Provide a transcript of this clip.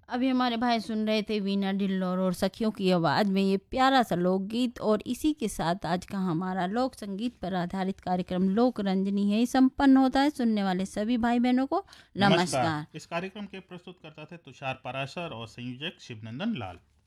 अभी हमारे भाई सुन रहे थे वीना ढिल्लोर और सखियों की आवाज़ में ये प्यारा सा लोकगीत। और इसी के साथ आज का हमारा लोक संगीत पर आधारित कार्यक्रम लोक रंजनी है संपन्न होता है। सुनने वाले सभी भाई बहनों को नमस्कार। इस कार्यक्रम के प्रस्तुतकर्ता थे तुषार पराशर और संयोजक शिवनंदन लाल।